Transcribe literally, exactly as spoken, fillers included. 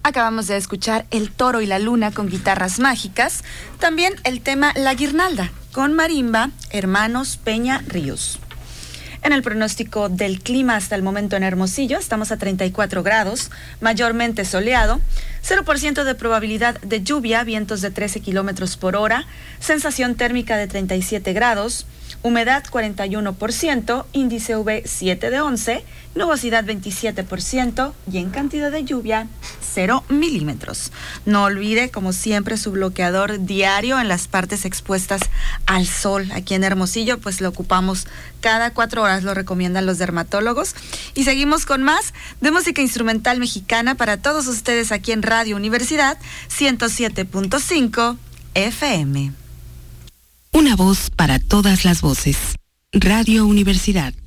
Acabamos de escuchar El Toro y la Luna con guitarras mágicas. También el tema La Guirnalda con marimba, Hermanos Peña Ríos. En el pronóstico del clima hasta el momento en Hermosillo, estamos a treinta y cuatro grados, mayormente soleado, cero por ciento de probabilidad de lluvia, vientos de trece kilómetros por hora, sensación térmica de treinta y siete grados, humedad cuarenta y uno por ciento, índice U V siete de once, nubosidad veintisiete por ciento y en cantidad de lluvia cero milímetros. No olvide, como siempre, su bloqueador diario en las partes expuestas al sol. Aquí en Hermosillo, pues lo ocupamos cada cuatro horas, lo recomiendan los dermatólogos. Y seguimos con más de música instrumental mexicana para todos ustedes aquí en Radio Universidad ciento siete punto cinco F M. Una voz para todas las voces. Radio Universidad.